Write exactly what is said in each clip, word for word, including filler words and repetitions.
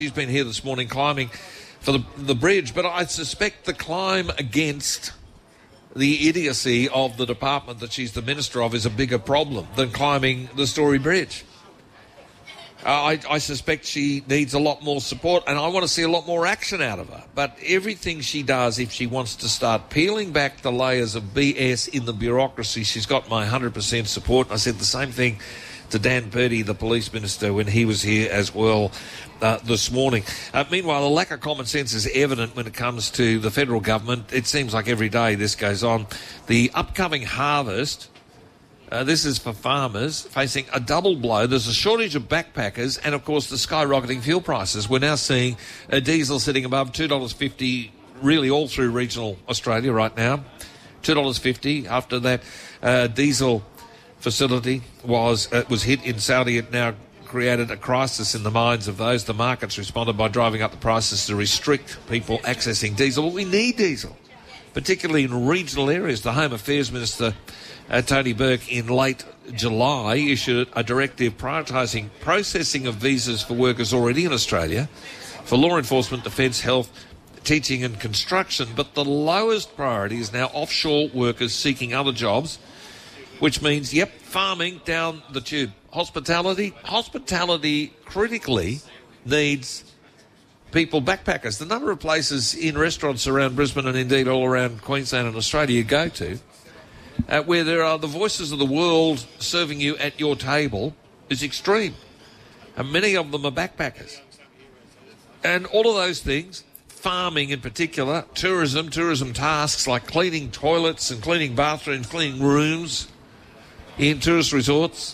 She's been here this morning climbing for the, the bridge, but I suspect the climb against the idiocy of the department that she's the minister of is a bigger problem than climbing the Story Bridge. Uh, I, I suspect she needs a lot more support, and I want to see a lot more action out of her. But everything she does, if she wants to start peeling back the layers of B S in the bureaucracy, she's got my one hundred percent support. I said the same thing to Dan Purdy, the police minister, when he was here as well uh, this morning. Uh, meanwhile, the lack of common sense is evident when it comes to the federal government. It seems like every day this goes on. The upcoming harvest, uh, this is for farmers facing a double blow. There's a shortage of backpackers and, of course, the skyrocketing fuel prices. We're now seeing a diesel sitting above two dollars fifty really all through regional Australia right now. two dollars fifty after that uh, diesel facility was uh, was hit in Saudi. It now created a crisis in the minds of those. The markets responded by driving up the prices to restrict people accessing diesel. Well, we need diesel, particularly in regional areas. The Home Affairs Minister, uh, Tony Burke, in late July issued a directive prioritising processing of visas for workers already in Australia for law enforcement, defence, health, teaching and construction. But the lowest priority is now offshore workers seeking other jobs, which means, yep, farming down the tube. Hospitality, hospitality critically needs people, backpackers. The number of places in restaurants around Brisbane and indeed all around Queensland and Australia you go to, uh, where there are the voices of the world serving you at your table, is extreme. And many of them are backpackers. And all of those things, farming in particular, tourism, tourism tasks like cleaning toilets and cleaning bathrooms, cleaning rooms in tourist resorts,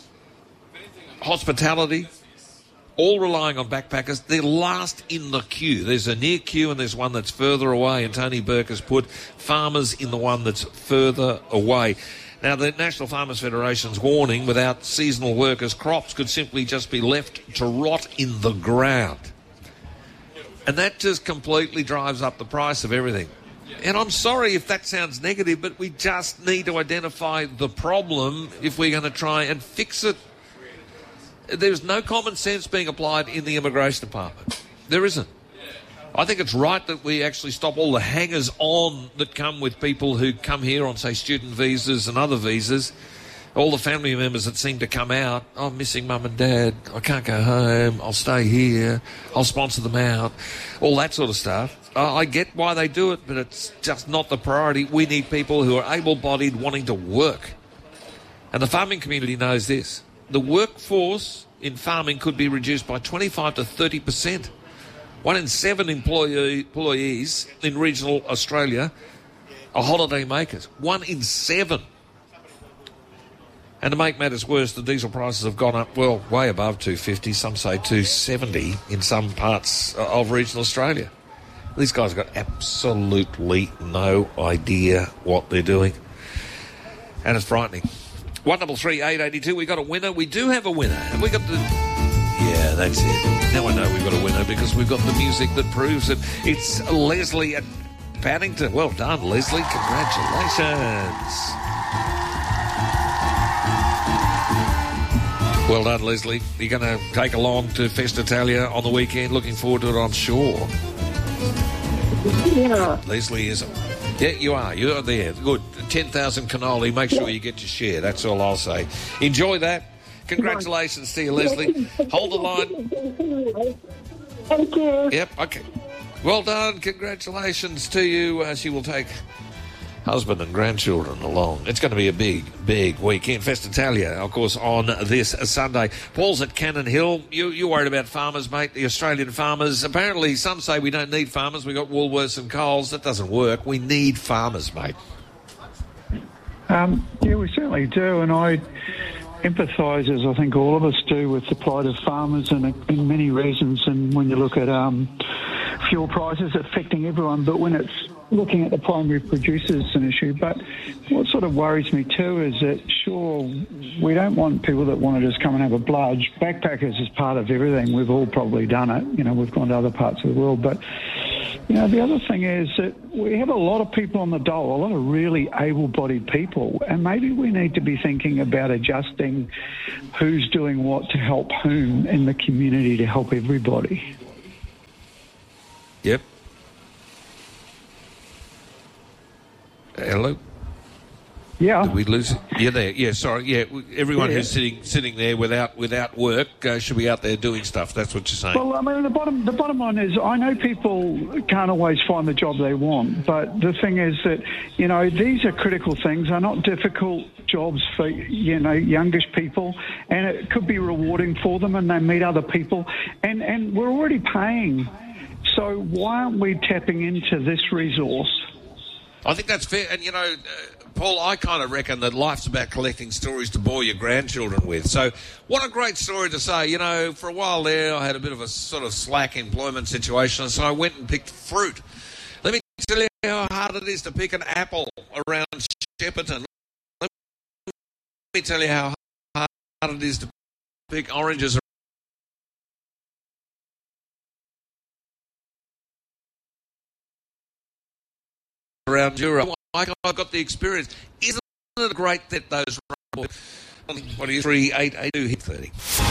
hospitality, all relying on backpackers. They're last in the queue. There's a near queue and there's one that's further away, and Tony Burke has put farmers in the one that's further away. Now, the National Farmers Federation's warning, without seasonal workers, crops could simply just be left to rot in the ground. And that just completely drives up the price of everything. And I'm sorry if that sounds negative, but we just need to identify the problem if we're going to try and fix it. There's no common sense being applied in the Immigration Department. There isn't. I think it's right that we actually stop all the hangers-on that come with people who come here on, say, student visas and other visas. All the family members that seem to come out, oh, I'm missing mum and dad, I can't go home, I'll stay here, I'll sponsor them out, all that sort of stuff. Uh, I get why they do it, but it's just not the priority. We need people who are able-bodied, wanting to work. And the farming community knows this. The workforce in farming could be reduced by twenty-five to thirty percent. One in seven employee, employees in regional Australia are holiday makers. One in seven. And to make matters worse, the diesel prices have gone up, well, way above two fifty, some say two seventy in some parts of regional Australia. These guys have got absolutely no idea what they're doing. And it's frightening. one double three eight eight two, we got a winner. We do have a winner. Have we got the... Yeah, that's it. Now I know we've got a winner because we've got the music that proves it. It's Leslie at Paddington. Well done, Leslie. Congratulations. Well done, Leslie. You're going to take along to Festitalia on the weekend. Looking forward to it, I'm sure. Yeah. Leslie is... Yeah, you are. You're there. Good. ten thousand cannoli. Make sure you get your share. That's all I'll say. Enjoy that. Congratulations to you, Leslie. Hold the line. Thank you. Yep, okay. Well done. Congratulations to you. Uh, she will take husband and grandchildren along. It's going to be a big, big weekend. Festitalia, of course, on this Sunday. Paul's at Cannon Hill. You, you're worried about farmers, mate, the Australian farmers. Apparently, some say we don't need farmers. We've got Woolworths and Coles. That doesn't work. We need farmers, mate. Um, yeah, we certainly do, and I empathise, as I think all of us do, with the plight of farmers and in many reasons. And when you look at um, fuel prices affecting everyone, but when it's looking at the primary producers, it's an issue. But what sort of worries me too is that, sure, we don't want people that want to just come and have a bludge. Backpackers is part of everything. We've all probably done it. You know, we've gone to other parts of the world. But, you know, the other thing is that we have a lot of people on the dole, a lot of really able-bodied people, and maybe we need to be thinking about adjusting who's doing what to help whom in the community to help everybody. Yep. Hello? Yeah. Did we lose it? Yeah, there. Yeah, sorry. Yeah, everyone Yeah. who's sitting sitting there without without work uh, should be out there doing stuff. That's what you're saying. Well, I mean, the bottom the bottom line is, I know people can't always find the job they want, but the thing is that, you know, these are critical things. They're not difficult jobs for, you know, youngish people, and it could be rewarding for them, and they meet other people, and and we're already paying. So why aren't we tapping into this resource? I think that's fair. And, you know, uh, Paul, I kind of reckon that life's about collecting stories to bore your grandchildren with. So what a great story to say. You know, for a while there, I had a bit of a sort of slack employment situation, so I went and picked fruit. Let me tell you how hard it is to pick an apple around Shepparton. Let me tell you how hard it is to pick oranges around Jura. I got the experience. Isn't it great that those what are you three eight eight two hit thirty?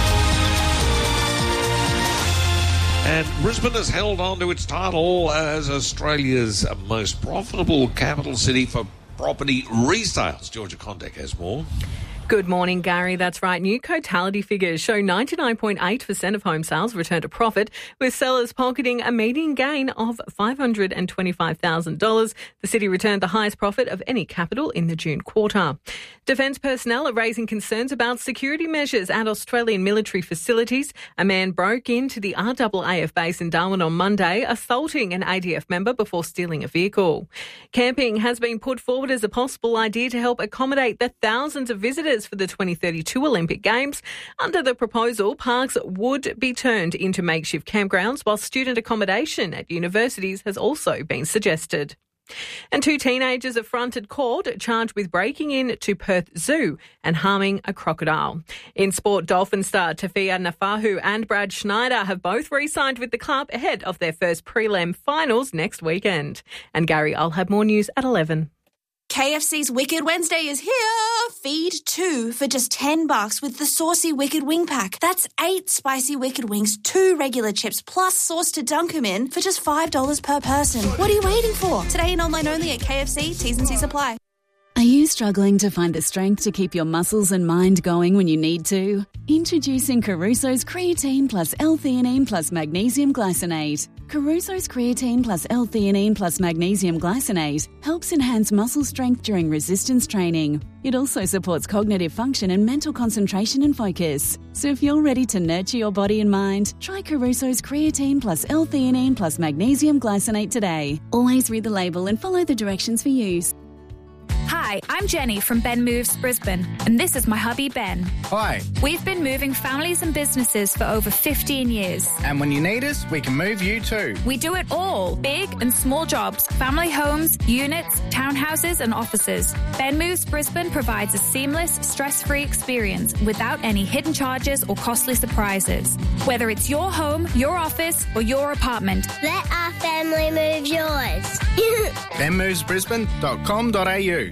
And Brisbane has held on to its title as Australia's most profitable capital city for property resales. Georgia Condek has more. Good morning, Gary. That's right. New Cotality figures show ninety-nine point eight percent of home sales returned a profit, with sellers pocketing a median gain of five hundred twenty-five thousand dollars. The city returned the highest profit of any capital in the June quarter. Defence personnel are raising concerns about security measures at Australian military facilities. A man broke into the R A A F base in Darwin on Monday, assaulting an A D F member before stealing a vehicle. Camping has been put forward as a possible idea to help accommodate the thousands of visitors for the twenty thirty-two Olympic Games. Under the proposal, parks would be turned into makeshift campgrounds, while student accommodation at universities has also been suggested. And two teenagers are fronted court charged with breaking in to Perth Zoo and harming a crocodile. In sport, Dolphin star Tafia Nafahu and Brad Schneider have both re-signed with the club ahead of their first prelim finals next weekend. And Gary, I'll have more news at eleven. K F C's Wicked Wednesday is here. Feed two for just ten bucks with the saucy Wicked Wing Pack. That's eight spicy Wicked Wings, two regular chips, plus sauce to dunk them in for just five dollars per person. What are you waiting for? Today and online only at K F C. T's and C's apply. Are you struggling to find the strength to keep your muscles and mind going when you need to? Introducing Caruso's Creatine plus L-theanine plus Magnesium Glycinate. Caruso's Creatine plus L-theanine plus Magnesium Glycinate helps enhance muscle strength during resistance training. It also supports cognitive function and mental concentration and focus. So if you're ready to nurture your body and mind, try Caruso's Creatine plus L-theanine plus Magnesium Glycinate today. Always read the label and follow the directions for use. Hi, I'm Jenny from Ben Moves Brisbane, and this is my hubby Ben. Hi. We've been moving families and businesses for over fifteen years. And when you need us, we can move you too. We do it all, big and small jobs, family homes, units, townhouses and offices. Ben Moves Brisbane provides a seamless, stress-free experience without any hidden charges or costly surprises. Whether it's your home, your office or your apartment. Let our family move yours. ben moves brisbane dot com dot a u.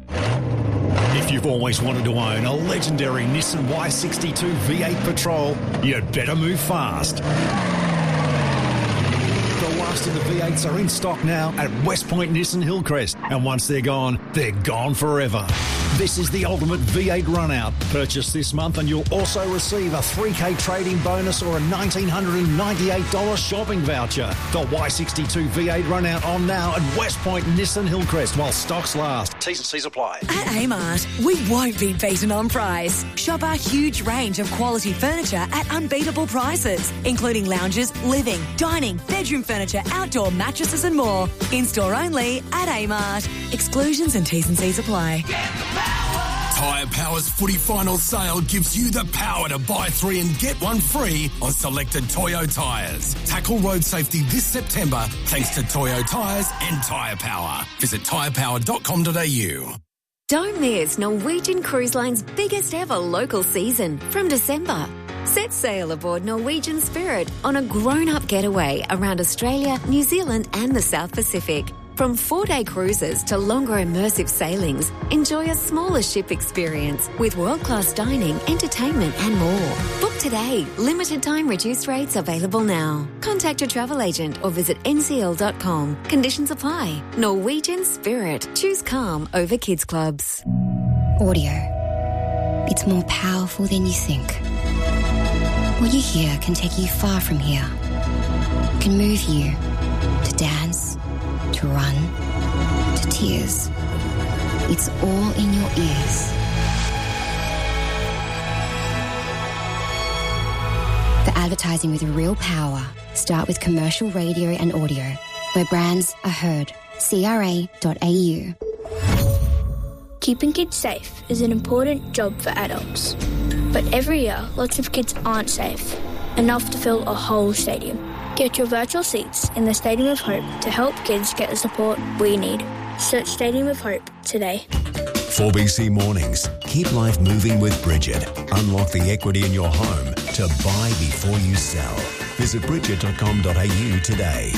If you've always wanted to own a legendary Nissan Y sixty-two V eight Patrol, you'd better move fast. The last of the V eights are in stock now at West Point Nissan Hillcrest, and once they're gone, they're gone forever. This is the ultimate V eight run-out. Purchase this month and you'll also receive a three K trading bonus or a one thousand nine hundred ninety-eight dollars shopping voucher. The Y sixty-two V eight run-out on now at West Point Nissan Hillcrest while stocks last. T's and C's apply. At Amart, we won't be beaten on price. Shop our huge range of quality furniture at unbeatable prices, including lounges, living, dining, bedroom furniture, outdoor mattresses and more. In-store only at Amart. Exclusions and T's and C's apply. Tyre Power's footy final sale gives you the power to buy three and get one free on selected Toyo tyres. Tackle road safety this September thanks to Toyo tyres and Tyre Power. Visit tyre power dot com dot a u. Don't miss Norwegian Cruise Line's biggest ever local season from December. Set sail aboard Norwegian Spirit on a grown-up getaway around Australia, New Zealand and the South Pacific. From four-day cruises to longer immersive sailings, enjoy a smaller ship experience with world-class dining, entertainment and more. Book today. Limited time reduced rates available now. Contact your travel agent or visit n c l dot com. Conditions apply. Norwegian Spirit. Choose calm over kids clubs. Audio. It's more powerful than you think. What you hear can take you far from here. It can move you to dance, to run, to tears. It's all in your ears. For advertising with real power, start with commercial radio and audio, where brands are heard. c r a dot a u. Keeping kids safe is an important job for adults. But every year, lots of kids aren't safe, enough to fill a whole stadium. Get your virtual seats in the Stadium of Hope to help kids get the support we need. Search Stadium of Hope today. four B C Mornings. Keep life moving with Bridget. Unlock the equity in your home to buy before you sell. Visit bridget dot com dot a u today.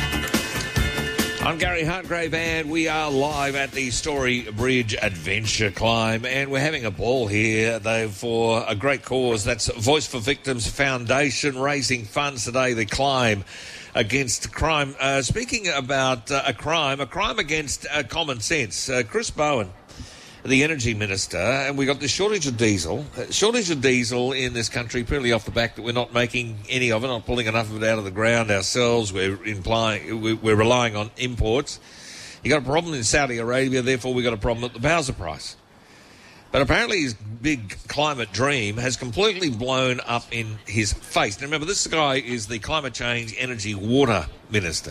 I'm Gary Hartgrave and we are live at the Story Bridge Adventure Climb, and we're having a ball here, though, for a great cause. That's Voice for Victims Foundation raising funds today, the climb against crime. Uh, speaking about uh, a crime, a crime against uh, common sense. Uh, Chris Bowen, the Energy Minister, and we got the shortage of diesel. Uh, shortage of diesel in this country, purely off the back that we're not making any of it, not pulling enough of it out of the ground ourselves. We're implying we're relying on imports. You got a problem in Saudi Arabia, therefore we got a problem at the Bowser price. But apparently his big climate dream has completely blown up in his face. Now remember, this guy is the Climate Change, Energy, Water Minister.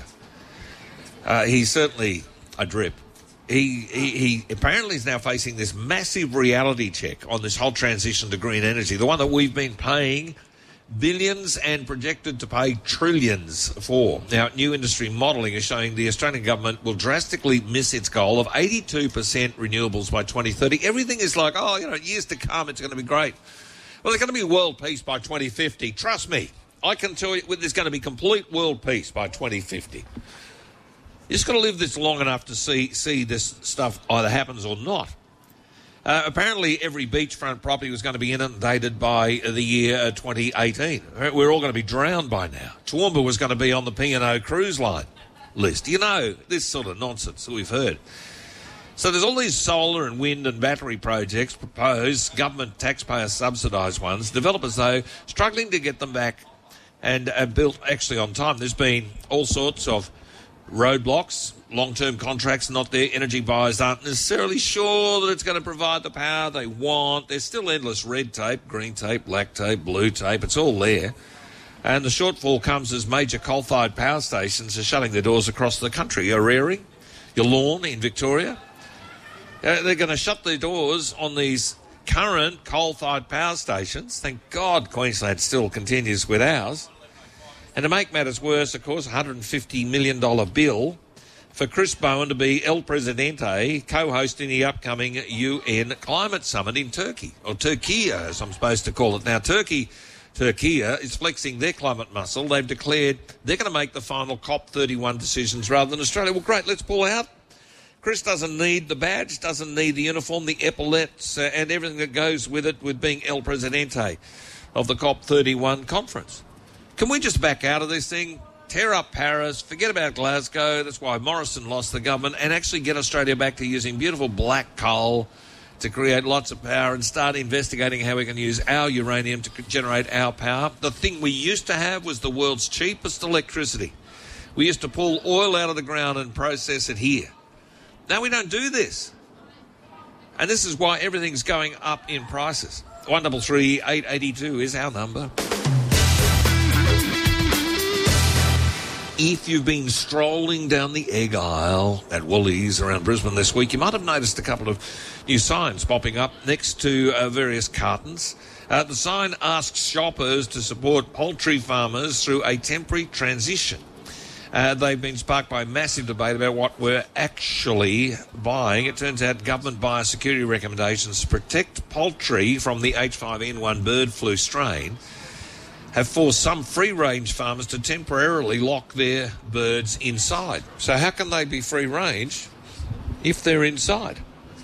Uh, he's certainly a drip. He, he he apparently is now facing this massive reality check on this whole transition to green energy, the one that we've been paying billions and projected to pay trillions for. Now, new industry modelling is showing the Australian government will drastically miss its goal of eighty-two percent renewables by twenty thirty. Everything is like, oh, you know, years to come, it's going to be great. Well, there's going to be world peace by twenty fifty. Trust me, I can tell you there's going to be complete world peace by twenty fifty. You just got to live this long enough to see see this stuff either happens or not. Uh, apparently, every beachfront property was going to be inundated by the year twenty eighteen. We're all going to be drowned by now. Toowoomba was going to be on the P and O cruise line list. You know, this sort of nonsense that we've heard. So there's all these solar and wind and battery projects proposed, government taxpayer subsidised ones. Developers, though, struggling to get them back and uh, built actually on time. There's been all sorts of roadblocks, long-term contracts not there. Energy buyers aren't necessarily sure that it's going to provide the power they want. There's still endless red tape, green tape, black tape, blue tape. It's all there. And the shortfall comes as major coal-fired power stations are shutting their doors across the country. Your your Lawn in Victoria, uh, they're going to shut their doors on these current coal-fired power stations. Thank God Queensland still continues with ours. And to make matters worse, of course, a one hundred fifty million dollars bill for Chris Bowen to be El Presidente, co-hosting the upcoming U N Climate Summit in Turkey, or Turkey, as I'm supposed to call it. Now, Turkey, Turkey is flexing their climate muscle. They've declared they're going to make the final COP thirty-one decisions rather than Australia. Well, great, let's pull out. Chris doesn't need the badge, doesn't need the uniform, the epaulets, uh, and everything that goes with it with being El Presidente of the COP thirty-one conference. Can we just back out of this thing, tear up Paris, forget about Glasgow? That's why Morrison lost the government, and actually get Australia back to using beautiful black coal to create lots of power and start investigating how we can use our uranium to generate our power. The thing we used to have was the world's cheapest electricity. We used to pull oil out of the ground and process it here. Now we don't do this. And this is why everything's going up in prices. one double three eight eight two is our number. If you've been strolling down the egg aisle at Woolies around Brisbane this week, you might have noticed a couple of new signs popping up next to uh, various cartons. Uh, the sign asks shoppers to support poultry farmers through a temporary transition. Uh, they've been sparked by a massive debate about what we're actually buying. It turns out government biosecurity recommendations to protect poultry from the H five N one bird flu strain have forced some free-range farmers to temporarily lock their birds inside. So how can they be free-range if they're inside?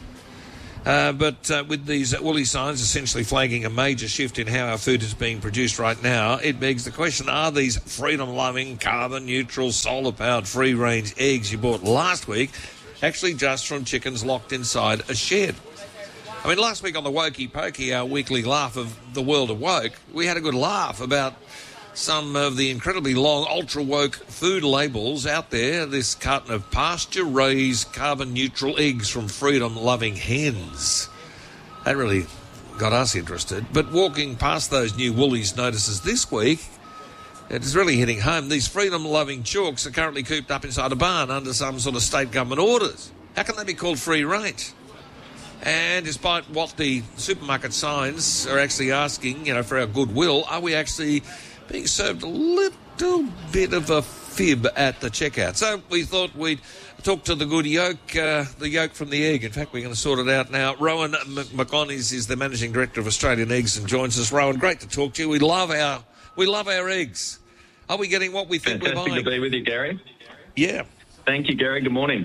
Uh, but uh, with these woolly signs essentially flagging a major shift in how our food is being produced right now, it begs the question, are these freedom-loving, carbon-neutral, solar-powered free-range eggs you bought last week actually just from chickens locked inside a shed? I mean, last week on the Wokey Pokey, our weekly laugh of the world of woke, we had a good laugh about some of the incredibly long ultra-woke food labels out there. This carton of pasture-raised carbon-neutral eggs from freedom-loving hens. That really got us interested. But walking past those new Woolies notices this week, it is really hitting home. These freedom-loving chooks are currently cooped up inside a barn under some sort of state government orders. How can they be called free range? And despite what the supermarket signs are actually asking, you know, for our goodwill, are we actually being served a little bit of a fib at the checkout? So we thought we'd talk to the good yolk, uh, the yolk from the egg. In fact, we're going to sort it out now. Rowan McGonies is the Managing Director of Australian Eggs and joins us. Rowan, great to talk to you. We love our, we love our eggs. Are we getting what we think Fantastic we're buying? to be with you, Gary. Yeah. Thank you, Gary. Good morning.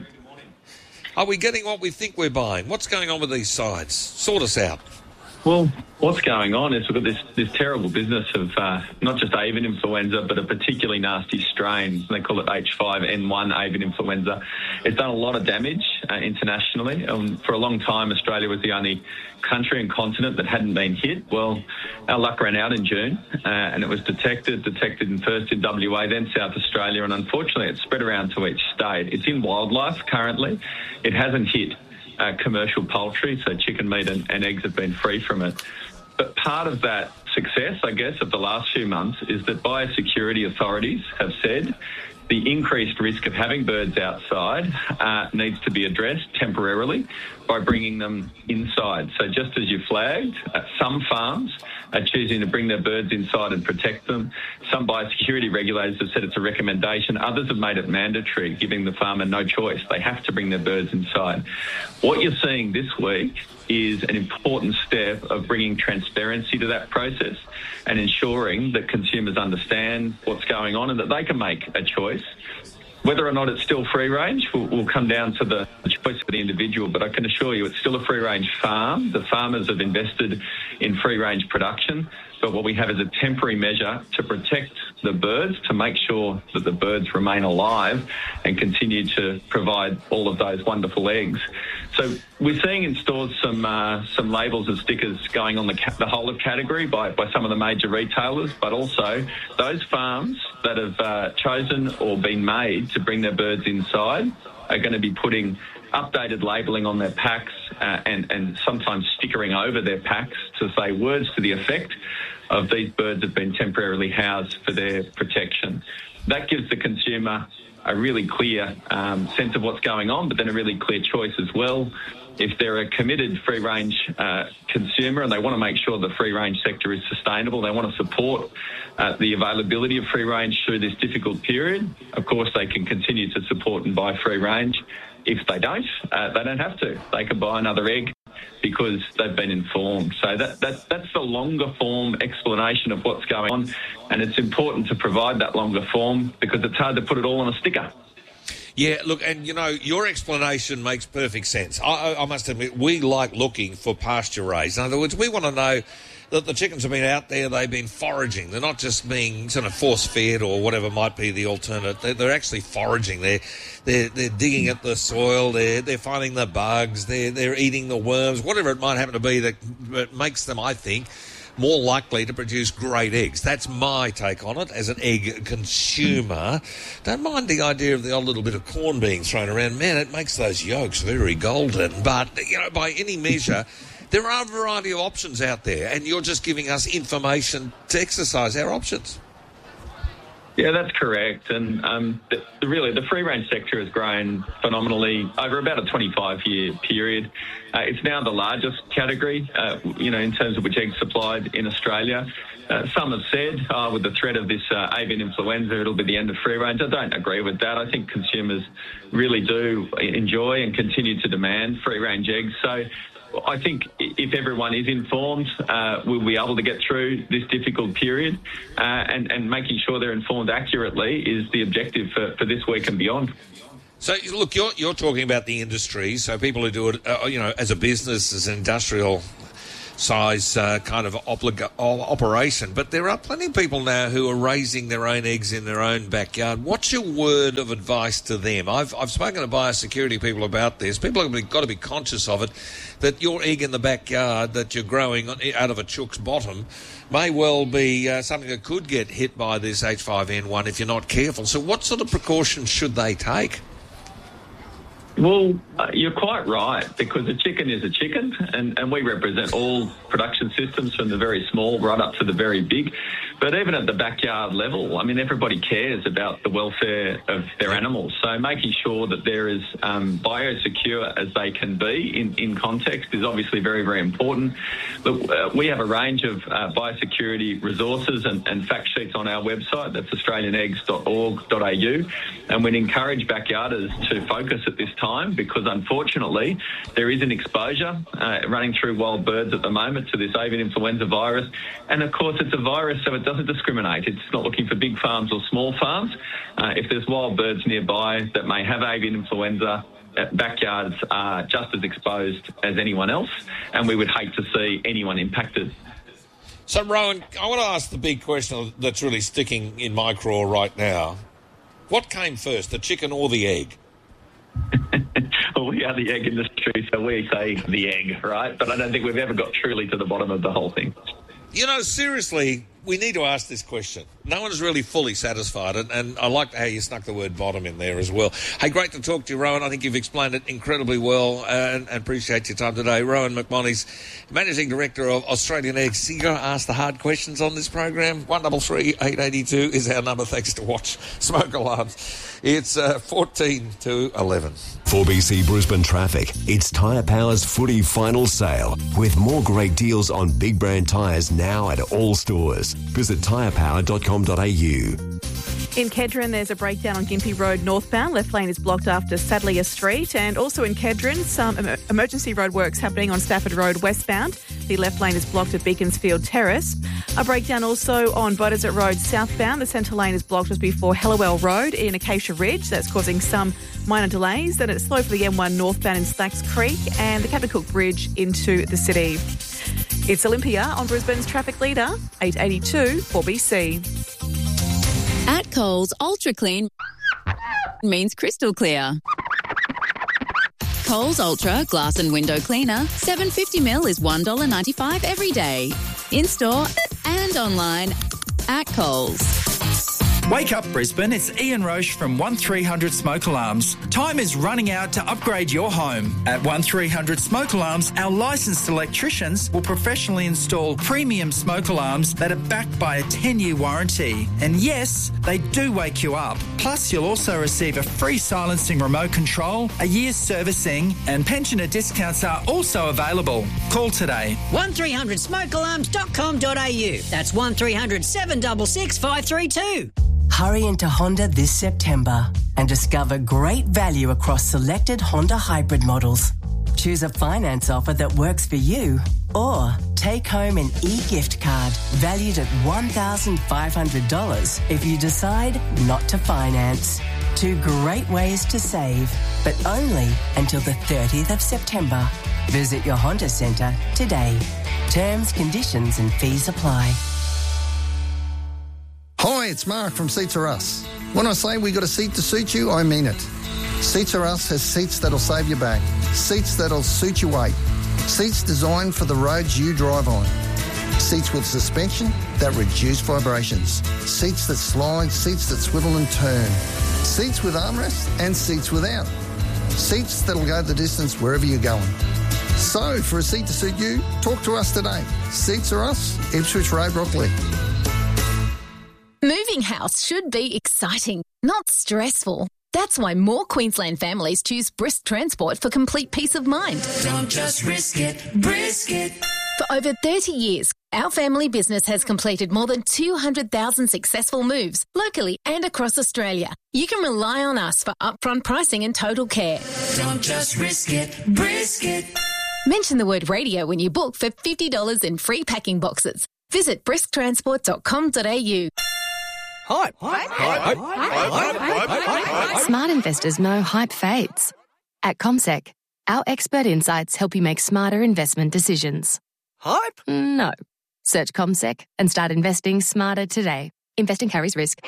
Are we getting what we think we're buying? What's going on with these sides? Sort us out. Well, what's going on is we've got this, this terrible business of uh, not just avian influenza, but a particularly nasty strain. They call it H five N one avian influenza. It's done a lot of damage uh, internationally. Um, for a long time, Australia was the only country and continent that hadn't been hit. Well, our luck ran out in June, uh, and it was detected, detected in first in W A, then South Australia, and unfortunately it spread around to each state. It's in wildlife currently. It hasn't hit Uh, commercial poultry, so chicken meat and, and eggs have been free from it. But part of that success, I guess, of the last few months is that biosecurity authorities have said the increased risk of having birds outside uh, needs to be addressed temporarily by bringing them inside. So just as you flagged, uh, some farms are choosing to bring their birds inside and protect them. Some biosecurity regulators have said it's a recommendation. Others have made it mandatory, giving the farmer no choice. They have to bring their birds inside. What you're seeing this week is an important step of bringing transparency to that process and ensuring that consumers understand what's going on and that they can make a choice. Whether or not it's still free range will, will come down to the choice of the individual, but I can assure you it's still a free range farm. The farmers have invested in free range production, but what we have is a temporary measure to protect the birds, to make sure that the birds remain alive and continue to provide all of those wonderful eggs. So we're seeing in stores some uh, some labels and stickers going on the, ca- the whole of category by, by some of the major retailers, but also those farms that have uh, chosen or been made to bring their birds inside are going to be putting updated labelling on their packs uh, and, and sometimes stickering over their packs to say words to the effect of these birds have been temporarily housed for their protection. That gives the consumer a really clear um, sense of what's going on, but then a really clear choice as well. If they're a committed free-range uh, consumer and they want to make sure the free-range sector is sustainable, they want to support uh, the availability of free-range through this difficult period, of course they can continue to support and buy free-range. If they don't, uh, they don't have to. They can buy another egg because they've been informed. So that, that that's the longer form explanation of what's going on, and it's important to provide that longer form because it's hard to put it all on a sticker. Yeah, look, and, you know, your explanation makes perfect sense. I, I must admit, we like looking for pasture raised. In other words, we want to know that the chickens have been out there, they've been foraging. They're not just being sort of force-fed or whatever might be the alternate. They're, they're actually foraging. They're, they're, they're digging at the soil. They're, they're finding the bugs. They're, they're eating the worms, whatever it might happen to be that, that makes them, I think, more likely to produce great eggs. That's my take on it as an egg consumer. Don't mind the idea of the odd little bit of corn being thrown around. Man, it makes those yolks very golden. But, you know, by any measure, there are a variety of options out there, and you're just giving us information to exercise our options. Yeah, that's correct. And um, the, the, really, the free-range sector has grown phenomenally over about a twenty-five year period. Uh, it's now the largest category, uh, you know, in terms of which eggs supplied in Australia. Uh, some have said, oh, with the threat of this uh, avian influenza, it'll be the end of free-range. I don't agree with that. I think consumers really do enjoy and continue to demand free-range eggs. So I think if everyone is informed, uh, we'll be able to get through this difficult period, uh, and, and making sure they're informed accurately is the objective for, for this week and beyond. So, look, you're, you're talking about the industry, so people who do it, uh, you know, as a business, as an industrial size uh, kind of oblig- operation, but there are plenty of people now who are raising their own eggs in their own backyard. What's your word of advice to them? I've I've spoken to biosecurity people about this. People have got to be conscious of it, that your egg in the backyard that you're growing out of a chook's bottom may well be uh, something that could get hit by this H five N one if you're not careful. So what sort of precautions should they take? Well, uh, you're quite right, because a chicken is a chicken, and, and we represent all production systems from the very small right up to the very big. But even at the backyard level, I mean, everybody cares about the welfare of their animals. So making sure that they're as um, biosecure as they can be in, in context is obviously very, very important. But uh, we have a range of uh, biosecurity resources and, and fact sheets on our website. That's australian eggs dot org dot a u. And we'd encourage backyarders to focus at this time, because unfortunately there is an exposure uh, running through wild birds at the moment to this avian influenza virus. And of course it's a virus, so it doesn't discriminate. It's not looking for big farms or small farms. Uh, if there's wild birds nearby that may have avian influenza, backyards are just as exposed as anyone else, and we would hate to see anyone impacted. So, Rowan, I want to ask the big question that's really sticking in my craw right now. What came first, the chicken or the egg? Well, we are the egg industry, so we say the egg, right? But I don't think we've ever got truly to the bottom of the whole thing. You know, seriously, we need to ask this question. No one's really fully satisfied, and, and I like how you snuck the word bottom in there as well. Hey, great to talk to you, Rowan. I think you've explained it incredibly well, and, and appreciate your time today. Rowan McMonnies, Managing Director of Australian Eggs. You got to ask the hard questions on this program. one three three, eight eight two is our number. Thanks to Watch Smoke Alarms. It's uh, fourteen to eleven. For B C Brisbane traffic, it's Tyre Power's footy final sale, with more great deals on big brand tyres now at all stores. Visit tyre power dot com dot a u. In Kedron, there's a breakdown on Gympie Road northbound. Left lane is blocked after Sadleir Street. And also in Kedron, some em- emergency road works happening on Stafford Road westbound. The left lane is blocked at Beaconsfield Terrace. A breakdown also on Beaudesert Road southbound. The centre lane is blocked just before Hellawell Road in Acacia Ridge. That's causing some minor delays. Then it's slow for the M one northbound in Slacks Creek and the Captain Cook Bridge into the city. It's Olympia on Brisbane's traffic leader, eight eighty-two for B C. At Coles, Ultra Clean means crystal clear. Coles Ultra Glass and Window Cleaner, seven hundred fifty millilitres is one dollar ninety-five every day. In-store and online at Coles. Wake up, Brisbane. It's Ian Roche from one three hundred Smoke Alarms. Time is running out to upgrade your home. At one three hundred Smoke Alarms, our licensed electricians will professionally install premium smoke alarms that are backed by a ten-year warranty. And yes, they do wake you up. Plus, you'll also receive a free silencing remote control, a year's servicing, and pensioner discounts are also available. Call today. one three hundred smoke alarms dot com dot a u. That's one three hundred, seven six six, five three two. Hurry into Honda this September and discover great value across selected Honda hybrid models. Choose a finance offer that works for you, or take home an e-gift card valued at one thousand five hundred dollars if you decide not to finance. Two great ways to save, but only until the thirtieth of September. Visit your Honda Centre today. Terms, conditions and fees apply. Hi, it's Mark from Seats Are Us. When I say we got a seat to suit you, I mean it. Seats Are Us has seats that'll save your back, seats that'll suit your weight, seats designed for the roads you drive on, seats with suspension that reduce vibrations, seats that slide, seats that swivel and turn, seats with armrests and seats without, seats that'll go the distance wherever you're going. So, for a seat to suit you, talk to us today. Seats Are Us, Ipswich Road, Rockley. Moving house should be exciting, not stressful. That's why more Queensland families choose Brisk Transport for complete peace of mind. Don't just risk it, brisk it. For over thirty years, our family business has completed more than two hundred thousand successful moves locally and across Australia. You can rely on us for upfront pricing and total care. Don't just risk it, brisk it. Mention the word radio when you book for fifty dollars in free packing boxes. Visit brisk transport dot com dot a u. Hype. Hype. Hype. Hype. Smart investors know hype fades. At CommSec, our expert insights help you make smarter investment decisions. Hype? No. Search CommSec and start investing smarter today. Investing carries risk.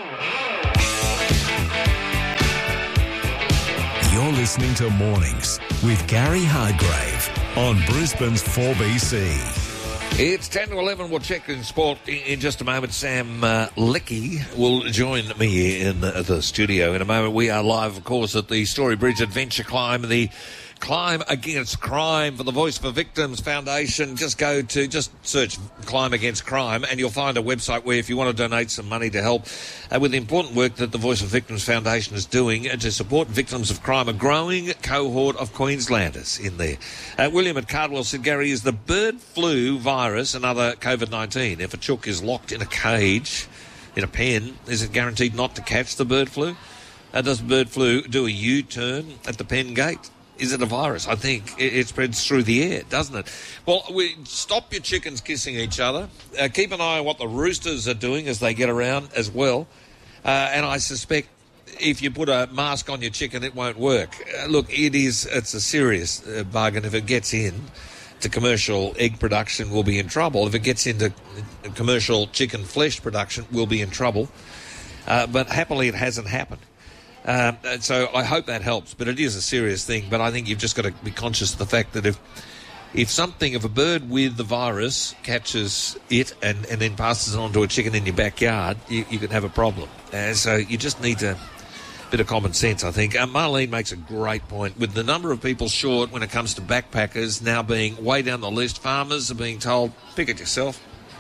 You're listening to Mornings with Gary Hardgrave on Brisbane's four B C. It's ten to eleven. We'll check in sport in just a moment. Sam uh, Leckie will join me in the, the studio in a moment. We are live, of course, at the Story Bridge Adventure Climb, the Climb Against Crime for the Voice for Victims Foundation. Just go to, just search Climb Against Crime and you'll find a website where if you want to donate some money to help uh, with the important work that the Voice for Victims Foundation is doing uh, to support victims of crime, a growing cohort of Queenslanders in there. Uh, William at Cardwell said, Gary, is the bird flu virus another COVID nineteen? If a chook is locked in a cage, in a pen, is it guaranteed not to catch the bird flu? Uh, does bird flu do a U-turn at the pen gate? Is it a virus? I think it, it spreads through the air, doesn't it? Well, we stop your chickens kissing each other. Uh, keep an eye on what the roosters are doing as they get around as well. Uh, and I suspect if you put a mask on your chicken, it won't work. Uh, look, it is, it's a serious uh, bargain. If it gets in to commercial egg production, we'll be in trouble. If it gets into commercial chicken flesh production, we'll be in trouble. Uh, but happily, it hasn't happened. Um, so I hope that helps, but it is a serious thing. But I think you've just got to be conscious of the fact that if if something, if a bird with the virus catches it and, and then passes it on to a chicken in your backyard, you, you can have a problem. Uh, so you just need a bit of common sense, I think. Uh, Marlene makes a great point. With the number of people short when it comes to backpackers now being way down the list, farmers are being told, pick it yourself.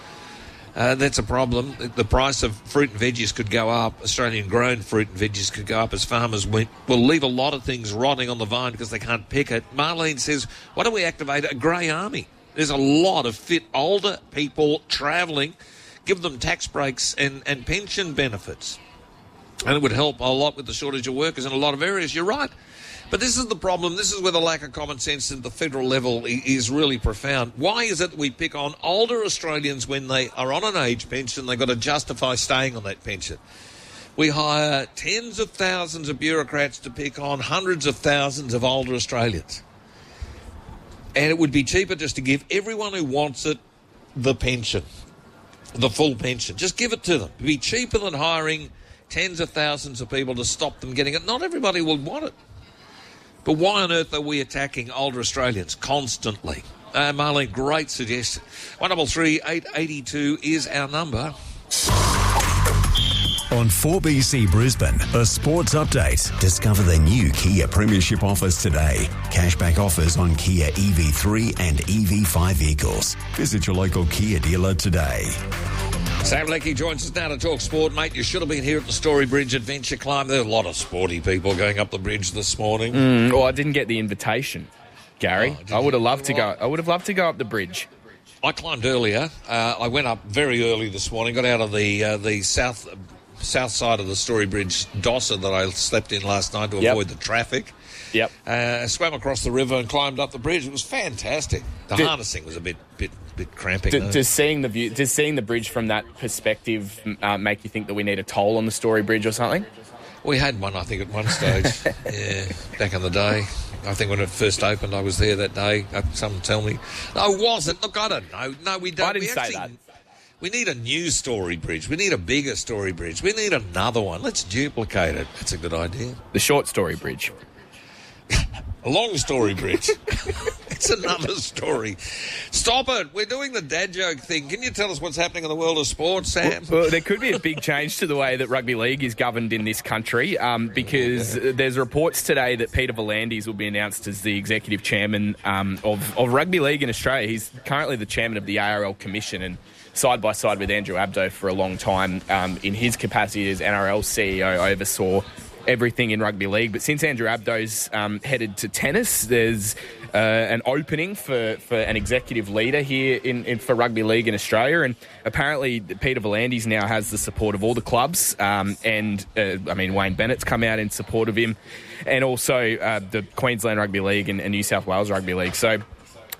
Uh, that's a problem. The price of fruit and veggies could go up. Australian-grown fruit and veggies could go up as farmers went, will leave a lot of things rotting on the vine because they can't pick it. Marlene says, why don't we activate a grey army? There's a lot of fit older people travelling. Give them tax breaks and, and pension benefits. And it would help a lot with the shortage of workers in a lot of areas. You're right. But this is the problem. This is where the lack of common sense at the federal level is really profound. Why is it we pick on older Australians when they are on an age pension? They've got to justify staying on that pension. We hire tens of thousands of bureaucrats to pick on hundreds of thousands of older Australians. And it would be cheaper just to give everyone who wants it the pension, the full pension. Just give it to them. It would be cheaper than hiring tens of thousands of people to stop them getting it. Not everybody will want it. But why on earth are we attacking older Australians constantly? Uh, Marlene, great suggestion. one double three eight eight two is our number. On four B C Brisbane, a sports update. Discover the new Kia Premiership offers today. Cashback offers on Kia E V three and E V five vehicles. Visit your local Kia dealer today. Sam Leckie joins us now to talk sport. Mate, you should have been here at the Story Bridge Adventure Climb. There are a lot of sporty people going up the bridge this morning. Mm, well, I didn't get the invitation, Gary. Oh, I would have loved to go. I would have loved to go up the bridge. I climbed earlier. Uh, I went up very early this morning. Got out of the uh, the south south side of the Story Bridge dossa that I slept in last night to Yep. avoid the traffic. Yep. Uh, swam across the river and climbed up the bridge. It was fantastic. The Did- harnessing was a bit bit bit cramping. D- though. does seeing the view, does seeing the bridge from that perspective uh, make you think that we need a toll on the Story Bridge or something? We had one, I think, at one stage. yeah, back in the day. I think when it first opened, I was there that day. Uh, Some tell me. No, I wasn't. Look, I don't know. No, we don't. I didn't we say actually, that. We need a new Story Bridge. We need a bigger Story Bridge. We need another one. Let's duplicate it. That's a good idea. The short Story Bridge. A long Story Bridge. It's another story. Stop it. We're doing the dad joke thing. Can you tell us what's happening in the world of sport, Sam? Well, well, there could be a big change to the way that rugby league is governed in this country um, because there's reports today that Peter V'landys will be announced as the executive chairman um, of, of rugby league in Australia. He's currently the chairman of the A R L Commission and side by side with Andrew Abdo for a long time um, in his capacity as N R L C E O oversaw everything in rugby league. But since Andrew Abdo's um, headed to tennis, there's uh, an opening for, for an executive leader here in, in for rugby league in Australia. And apparently Peter V'landys now has the support of all the clubs. Um, and, uh, I mean, Wayne Bennett's come out in support of him. And also uh, the Queensland Rugby League and, and New South Wales Rugby League. So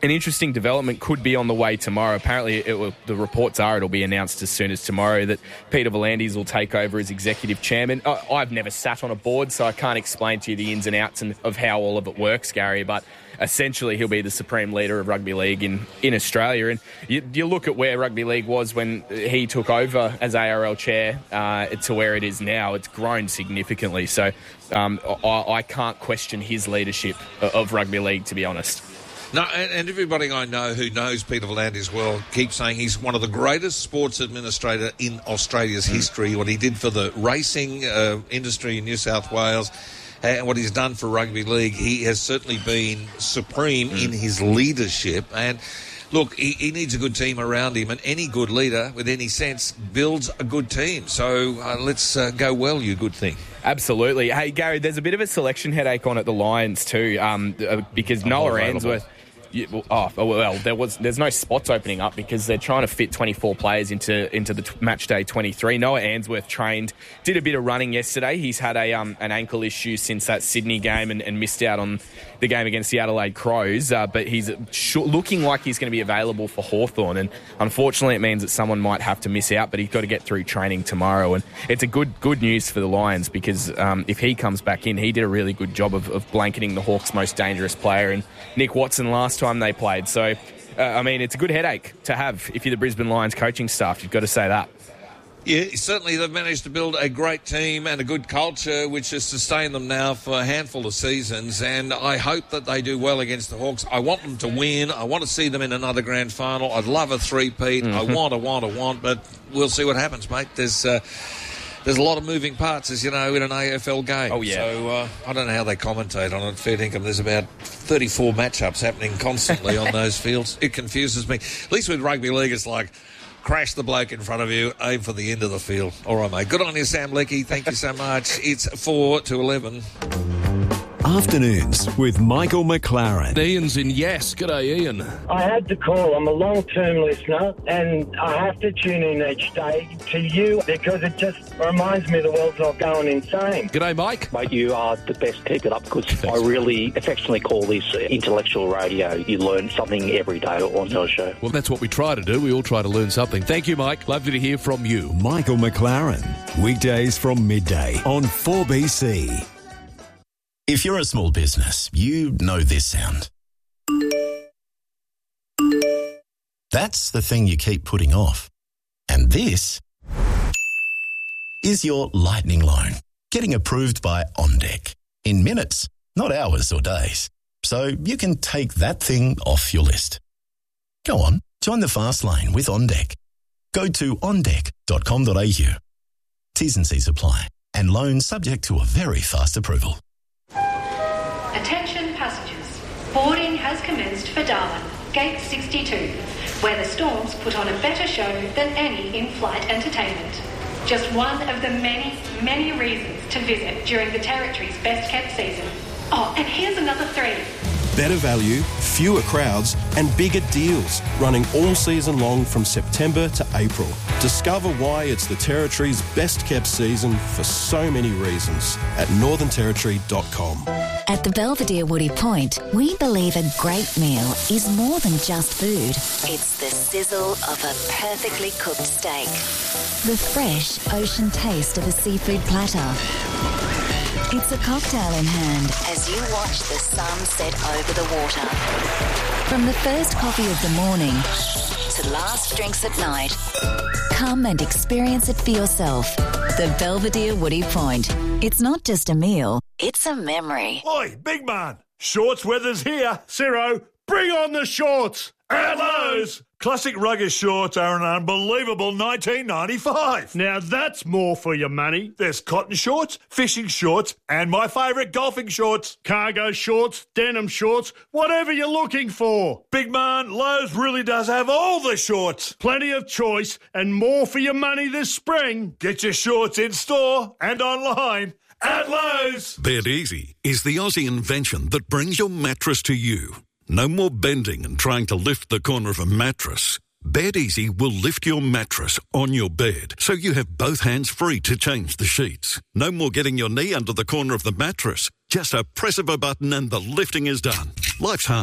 an interesting development could be on the way tomorrow. Apparently, it will, the reports are it'll be announced as soon as tomorrow that Peter V'landys will take over as executive chairman. I, I've never sat on a board, so I can't explain to you the ins and outs and, of how all of it works, Gary, but essentially he'll be the supreme leader of rugby league in, in Australia. And you, you look at where rugby league was when he took over as A R L chair uh, to where it is now. It's grown significantly. So um, I, I can't question his leadership of rugby league, to be honest. No, and, and everybody I know who knows Peter V'landys well keeps saying he's one of the greatest sports administrator in Australia's history. What he did for the racing uh, industry in New South Wales and what he's done for rugby league, he has certainly been supreme mm. in his leadership. And look, he, he needs a good team around him, and any good leader with any sense builds a good team. So uh, let's uh, go well, you good thing. Absolutely. Hey, Gary, there's a bit of a selection headache on at the Lions too, um, uh, because I'm Noah Answorth... Yeah, well, oh, well, there was there's no spots opening up because they're trying to fit twenty-four players into into the t- match day twenty-three. Noah Answorth trained, did a bit of running yesterday. He's had a um, an ankle issue since that Sydney game and, and missed out on the game against the Adelaide Crows, uh, but he's sh- looking like he's going to be available for Hawthorn, and unfortunately it means that someone might have to miss out, but he's got to get through training tomorrow. And it's a good good news for the Lions because um, if he comes back in, he did a really good job of, of blanketing the Hawks' most dangerous player and Nick Watson last time they played. So, uh, I mean, it's a good headache to have if you're the Brisbane Lions coaching staff. You've got to say that. Yeah, certainly they've managed to build a great team and a good culture which has sustained them now for a handful of seasons, and I hope that they do well against the Hawks. I want them to win. I want to see them in another grand final. I'd love a three-peat. Mm-hmm. I want, I want, I want, but we'll see what happens, mate. There's... Uh, There's a lot of moving parts, as you know, in an A F L game. Oh, yeah. So uh, I don't know how they commentate on it. Fair dinkum, there's about thirty-four matchups happening constantly on those fields. It confuses me. At least with rugby league, it's like, crash the bloke in front of you, aim for the end of the field. All right, mate. Good on you, Sam Leckie. Thank you so much. It's four to eleven. Afternoons with Michael McLaren. Ian's in Yes. G'day, Ian. I had to call. I'm a long-term listener, and I have to tune in each day to you because it just reminds me the world's not going insane. G'day, Mike. Mate, you are the best. Keep it up because I really affectionately call this intellectual radio. You learn something every day on your show. Well, that's what we try to do. We all try to learn something. Thank you, Mike. Lovely to hear from you. Michael McLaren. Weekdays from midday on four B C. If you're a small business, you know this sound. That's the thing you keep putting off. And this is your lightning loan, getting approved by OnDeck. In minutes, not hours or days. So you can take that thing off your list. Go on, join the fast lane with OnDeck. Go to on deck dot com dot a u. T's and C's apply, and loans subject to a very fast approval. Attention passengers, boarding has commenced for Darwin, gate sixty-two, where the Storms put on a better show than any in-flight entertainment. Just one of the many, many reasons to visit during the Territory's best-kept season. Oh, and here's another three. Better value, fewer crowds, and bigger deals, running all season long from September to April. Discover why it's the Territory's best-kept season for so many reasons at northern territory dot com. At the Belvedere Woody Point, we believe a great meal is more than just food. It's the sizzle of a perfectly cooked steak, the fresh ocean taste of a seafood platter. It's a cocktail in hand as you watch the sun set over the water. From the first coffee of the morning to last drinks at night, come and experience it for yourself. The Belvedere Woody Point. It's not just a meal, it's a memory. Oi, big man. Shorts weather's here. Ciro, bring on the shorts. At Lowe's. Classic rugged shorts are an unbelievable nineteen ninety-five. Now that's more for your money. There's cotton shorts, fishing shorts, and my favourite golfing shorts. Cargo shorts, denim shorts, whatever you're looking for. Big man, Lowe's really does have all the shorts. Plenty of choice and more for your money this spring. Get your shorts in store and online at Lowe's. Bed Easy is the Aussie invention that brings your mattress to you. No more bending and trying to lift the corner of a mattress. Bed Easy will lift your mattress on your bed so you have both hands free to change the sheets. No more getting your knee under the corner of the mattress. Just a press of a button and the lifting is done. Life's hard.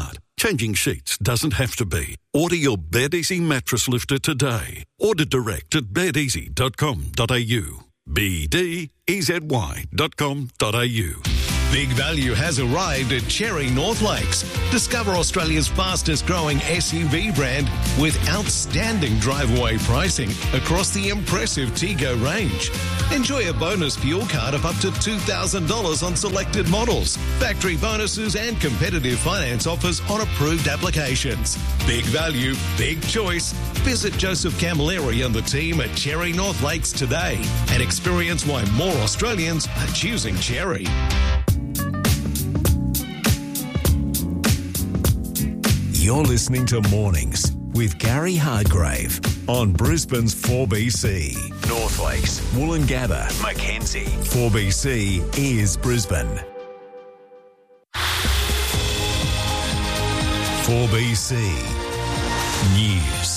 Changing sheets doesn't have to be. Order your BedEasy mattress lifter today. Order direct at bed easy dot com dot a u. B D E Z Y dot com dot a u. Big value has arrived at Cherry North Lakes. Discover Australia's fastest growing S U V brand with outstanding drive-away pricing across the impressive Tego range. Enjoy a bonus fuel card of up to two thousand dollars on selected models, factory bonuses and competitive finance offers on approved applications. Big value, big choice. Visit Joseph Camilleri and the team at Cherry North Lakes today and experience why more Australians are choosing Cherry. You're listening to Mornings with Gary Hardgrave on Brisbane's four B C. North Lakes, Woolloongabba, Mackenzie. four B C is Brisbane. four B C News.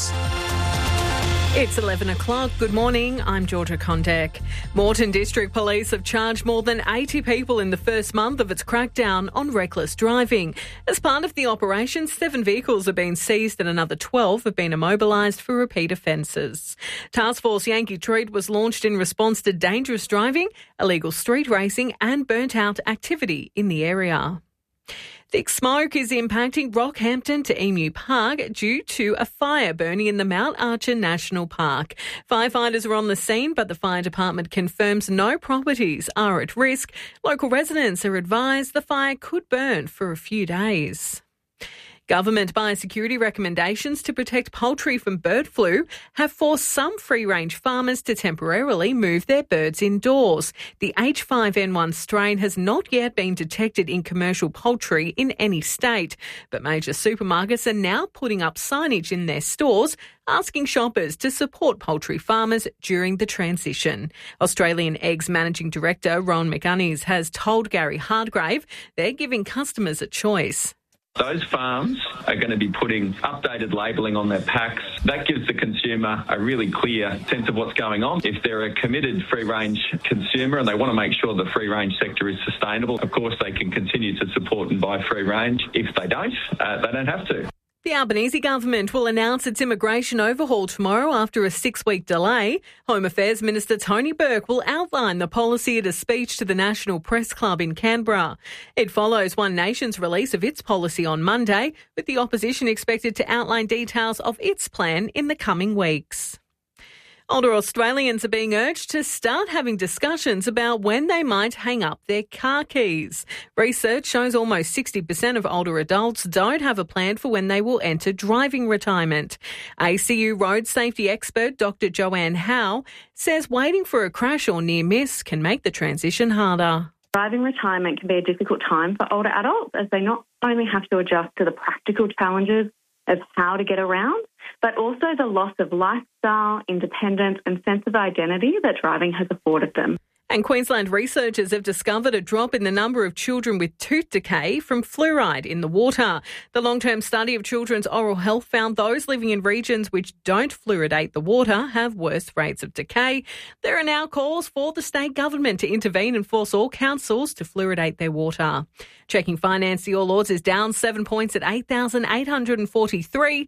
It's eleven o'clock. Good morning. I'm Georgia Condek. Moreton District Police have charged more than eighty people in the first month of its crackdown on reckless driving. As part of the operation, seven vehicles have been seized and another twelve have been immobilised for repeat offences. Task Force Yankee Treat was launched in response to dangerous driving, illegal street racing and burnt-out activity in the area. Thick smoke is impacting Rockhampton to Emu Park due to a fire burning in the Mount Archer National Park. Firefighters are on the scene, but the fire department confirms no properties are at risk. Local residents are advised the fire could burn for a few days. Government biosecurity recommendations to protect poultry from bird flu have forced some free-range farmers to temporarily move their birds indoors. The H five N one strain has not yet been detected in commercial poultry in any state, but major supermarkets are now putting up signage in their stores asking shoppers to support poultry farmers during the transition. Australian Eggs Managing Director Ron McGuinness has told Gary Hardgrave they're giving customers a choice. Those farms are going to be putting updated labelling on their packs. That gives the consumer a really clear sense of what's going on. If they're a committed free-range consumer and they want to make sure the free-range sector is sustainable, of course they can continue to support and buy free-range. If they don't, uh, they don't have to. The Albanese government will announce its immigration overhaul tomorrow after a six-week delay. Home Affairs Minister Tony Burke will outline the policy at a speech to the National Press Club in Canberra. It follows One Nation's release of its policy on Monday, with the opposition expected to outline details of its plan in the coming weeks. Older Australians are being urged to start having discussions about when they might hang up their car keys. Research shows almost sixty percent of older adults don't have a plan for when they will enter driving retirement. A C U road safety expert Doctor Joanne Howe says waiting for a crash or near miss can make the transition harder. Driving retirement can be a difficult time for older adults as they not only have to adjust to the practical challenges of how to get around, but also the loss of lifestyle, independence and sense of identity that driving has afforded them. And Queensland researchers have discovered a drop in the number of children with tooth decay from fluoride in the water. The long-term study of children's oral health found those living in regions which don't fluoridate the water have worse rates of decay. There are now calls for the state government to intervene and force all councils to fluoridate their water. Checking finance, the All Ords is down seven points at eight thousand eight hundred forty-three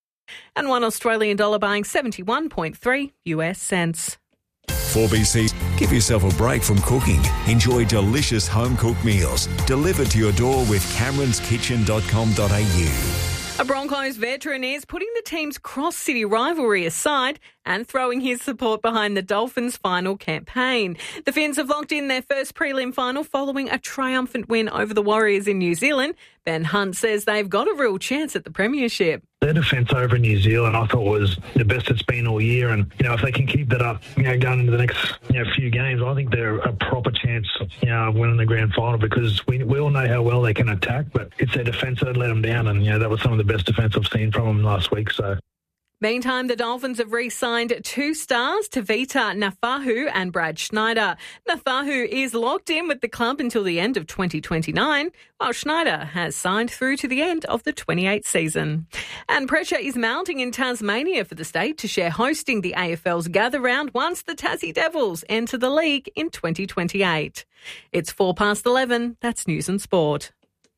and one Australian dollar buying seventy-one point three U S cents. four B C. Give yourself a break from cooking. Enjoy delicious home-cooked meals delivered to your door with camerons kitchen dot com dot a u. A Broncos veteran is putting the team's cross-city rivalry aside and throwing his support behind the Dolphins' final campaign. The Finns have locked in their first prelim final following a triumphant win over the Warriors in New Zealand. Ben Hunt says they've got a real chance at the premiership. Their defence over in New Zealand, I thought, was the best it's been all year. And, you know, if they can keep that up, you know, going into the next, you know, few games, I think they're a proper chance, you know, of winning the grand final because we we all know how well they can attack, but it's their defence that let them down. And, you know, that was some of the best defence I've seen from them last week. So. Meantime, the Dolphins have re-signed two stars, Tavita Nafahu and Brad Schneider. Nafahu is locked in with the club until the end of twenty twenty-nine, while Schneider has signed through to the end of the twenty-eight season. And pressure is mounting in Tasmania for the state to share hosting the A F L's Gather Round once the Tassie Devils enter the league in twenty twenty-eight. It's four past eleven. That's News and Sport.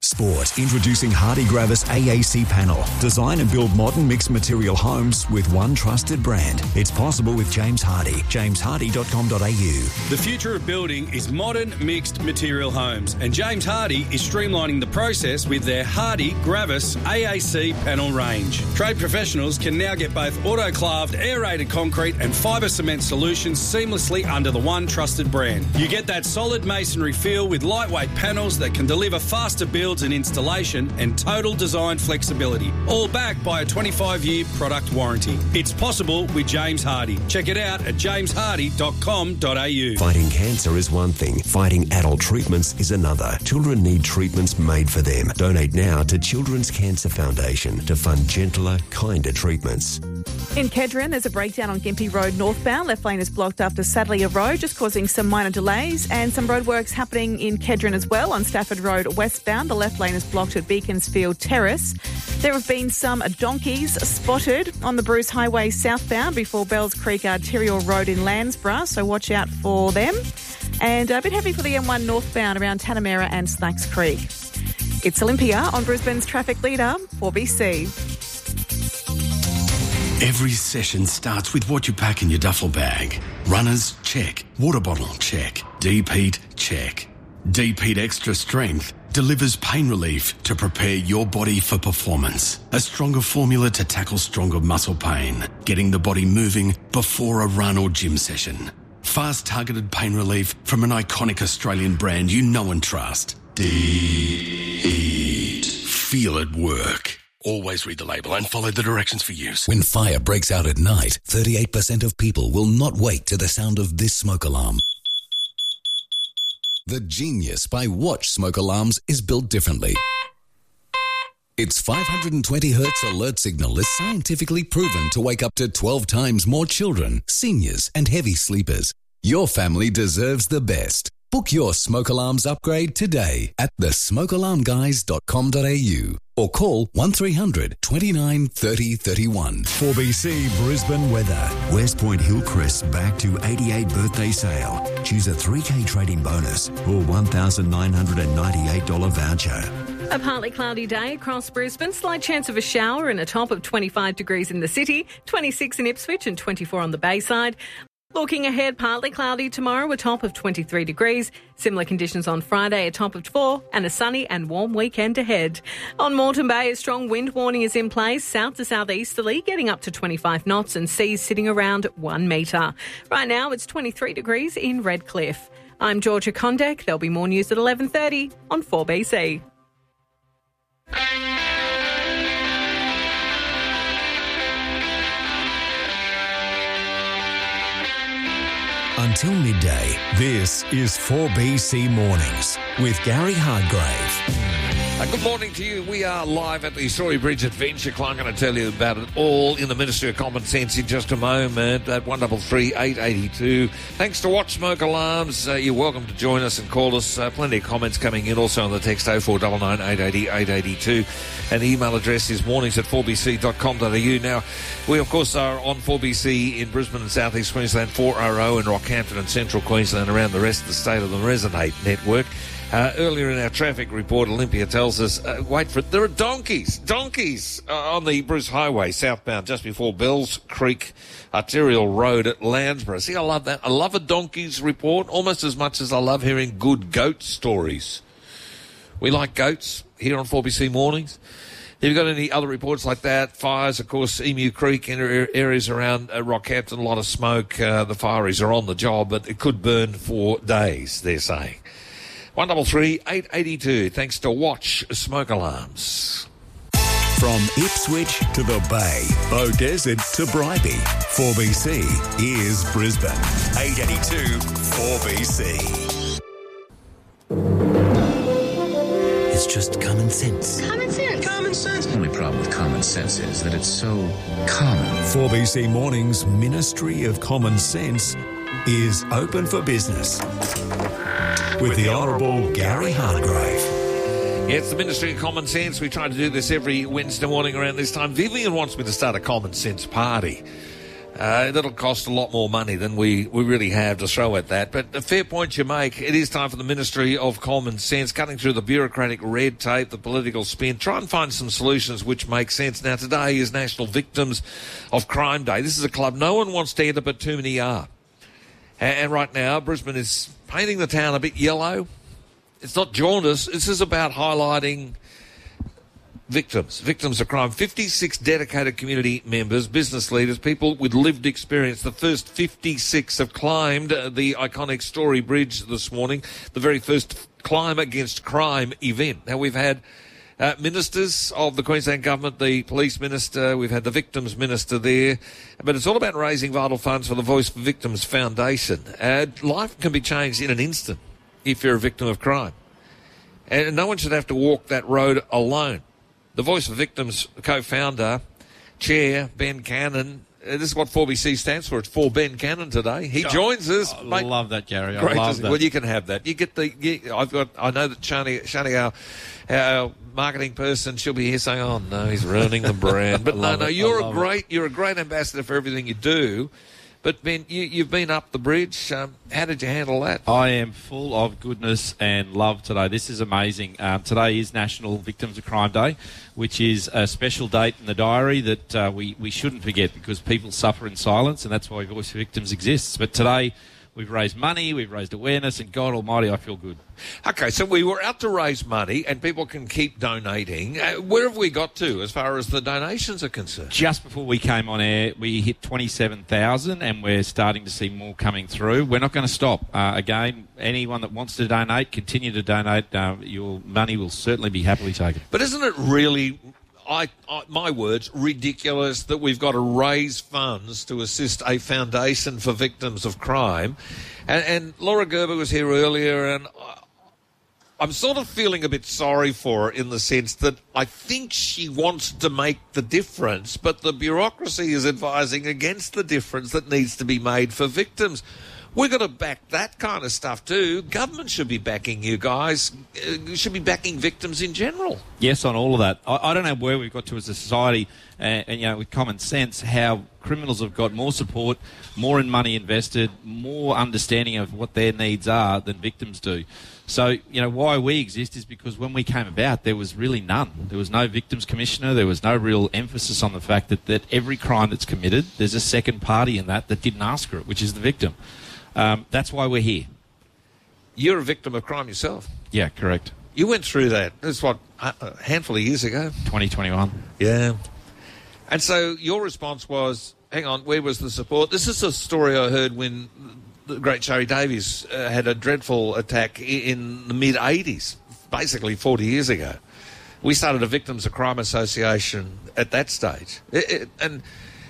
Sport, introducing Hardy Gravis A A C panel. Design and build modern mixed material homes with one trusted brand. It's possible with James Hardy. james hardy dot com dot a u. The future of building is modern mixed material homes, and James Hardy is streamlining the process with their Hardy Gravis A A C panel range. Trade professionals can now get both autoclaved, aerated concrete and fibre cement solutions seamlessly under the one trusted brand. You get that solid masonry feel with lightweight panels that can deliver faster builds and installation and total design flexibility, all backed by a twenty-five year product warranty. It's possible with James Hardy. Check it out at james hardy dot com dot a u. Fighting cancer is one thing. Fighting adult treatments is another. Children need treatments made for them. Donate now to Children's Cancer Foundation to fund gentler, kinder treatments. In Kedron, there's a breakdown on Gympie Road northbound. Left lane is blocked after Sadleyer Road, just causing some minor delays. And some roadworks happening in Kedron as well on Stafford Road westbound. The left lane is blocked at Beaconsfield Terrace. There have been some donkeys spotted on the Bruce Highway southbound before Bells Creek Arterial Road in Landsborough, so watch out for them. And a bit heavy for the M one northbound around Tanamera and Snacks Creek. It's Olympia on Brisbane's traffic leader, four B C. Every session starts with what you pack in your duffel bag. Runners, check. Water bottle, check. Deep-heat, check. Deep-heat Extra Strength delivers pain relief to prepare your body for performance. A stronger formula to tackle stronger muscle pain, getting the body moving before a run or gym session. Fast targeted pain relief from an iconic Australian brand you know and trust. Deep-heat. Feel it work. Always read the label and follow the directions for use. When fire breaks out at night, thirty-eight percent of people will not wake to the sound of this smoke alarm. The genius by Watch smoke alarms is built differently. Its five hundred twenty hertz alert signal is scientifically proven to wake up to twelve times more children, seniors, and heavy sleepers. Your family deserves the best. Book your smoke alarms upgrade today at the smoke alarm guys dot com dot a u or call one three hundred, twenty-nine, thirty, thirty-one. four B C Brisbane weather. West Point Hillcrest back to eighty-eight birthday sale. Choose a three K trading bonus or one thousand nine hundred ninety-eight dollars voucher. A partly cloudy day across Brisbane, slight chance of a shower and a top of twenty-five degrees in the city, twenty-six in Ipswich and twenty-four on the Bayside. Looking ahead, partly cloudy tomorrow, a top of twenty-three degrees. Similar conditions on Friday, a top of four, and a sunny and warm weekend ahead. On Moreton Bay, a strong wind warning is in place, south to southeasterly, getting up to twenty-five knots and seas sitting around one metre. Right now, it's twenty-three degrees in Redcliffe. I'm Georgia Condek. There'll be more news at eleven thirty on four B C. Until midday, this is four B C Mornings with Gary Hardgrave. Uh, good morning to you. We are live at the Story Bridge Adventure Club. I'm going to tell you about it all in the Ministry of Common Sense in just a moment at one three three, eight eight two. Thanks to Watch Smoke Alarms. Uh, you're welcome to join us and call us. Uh, plenty of comments coming in also on the text oh four nine nine, eight eight oh, eight eight two. And the email address is mornings at four b c dot com dot a u. Now, we of course are on four B C in Brisbane and South East Queensland, four R O in Rockhampton and Central Queensland, around the rest of the state of the Resonate network. Uh, earlier in our traffic report, Olympia tells us, uh, wait for it, there are donkeys, donkeys uh, on the Bruce Highway southbound just before Bells Creek Arterial Road at Landsborough. See, I love that. I love a donkeys report almost as much as I love hearing good goat stories. We like goats here on four B C Mornings. Have you got any other reports like that? Fires, of course, Emu Creek in areas around uh, Rockhampton, a lot of smoke. Uh, the fireys are on the job, but it could burn for days, they're saying. one three three, eight eight two, thanks to Watch Smoke Alarms. From Ipswich to the Bay, Beaudesert to Bribie, four B C is Brisbane. eight eight two, four B C. It's just common sense. Common sense. Common sense. The only problem with common sense is that it's so common. four B C Mornings Ministry of Common Sense is open for business with the Honourable Gary Hardgrave. Yeah, it's the Ministry of Common Sense. We try to do this every Wednesday morning around this time. Vivian wants me to start a common sense party. Uh, that'll cost a lot more money than we, we really have to throw at that. But a fair point you make. It is time for the Ministry of Common Sense, cutting through the bureaucratic red tape, the political spin, try and find some solutions which make sense. Now, today is National Victims of Crime Day. This is a club no one wants to enter, but too many are. And, and right now, Brisbane is painting the town a bit yellow. It's not jaundice. This is about highlighting victims, victims of crime. fifty-six dedicated community members, business leaders, people with lived experience. The first fifty-six have climbed the iconic Story Bridge this morning, the very first Climb Against Crime event. Now, we've had uh, ministers of the Queensland Government, the police minister, we've had the victims minister there, but it's all about raising vital funds for the Voice for Victims Foundation. Uh, life can be changed in an instant if you're a victim of crime. And no one should have to walk that road alone. The Voice for Victims co-founder, chair, Ben Cannon, uh, this is what four B C stands for. It's for Ben Cannon today. He oh, joins us. I mate. love that, Gary. Great I love that. Well, you can have that. You get the. You, I've got. I know that Shani, Shani, our, our marketing person, she'll be here saying, "Oh no, he's ruining the brand." But no, no, it. you're a great. It. You're a great ambassador for everything you do. But, Ben, you, you've been up the bridge. Um, how did you handle that? I am full of goodness and love today. This is amazing. Um, today is National Victims of Crime Day, which is a special date in the diary that uh, we, we shouldn't forget because people suffer in silence, and that's why Voice for Victims exists. But today, we've raised money, we've raised awareness, and God Almighty, I feel good. Okay, so we were out to raise money, and people can keep donating. Uh, where have we got to as far as the donations are concerned? Just before we came on air, we hit twenty-seven thousand, and we're starting to see more coming through. We're not going to stop. Uh, again, anyone that wants to donate, continue to donate. Uh, your money will certainly be happily taken. But isn't it really... I, I, my words, ridiculous that we've got to raise funds to assist a foundation for victims of crime. And, and Laura Gerber was here earlier, and I, I'm sort of feeling a bit sorry for her in the sense that I think she wants to make the difference, but the bureaucracy is advising against the difference that needs to be made for victims. We've got to back that kind of stuff too. Government should be backing you guys. Uh, should be backing victims in general. Yes, on all of that. I, I don't know where we've got to as a society, uh, and you know, with common sense, how criminals have got more support, more in money invested, more understanding of what their needs are than victims do. So, you know, why we exist is because when we came about, there was really none. There was no victims commissioner. There was no real emphasis on the fact that, that every crime that's committed, there's a second party in that that didn't ask for it, which is the victim. Um, that's why we're here. You're a victim of crime yourself. Yeah, correct. You went through that. That's what, a handful of years ago. twenty twenty-one. Yeah. And so your response was, hang on, where was the support? This is a story I heard when the great Sharry Davies uh, had a dreadful attack in the mid eighties, basically forty years ago. We started a Victims of Crime Association at that stage. It, it, and...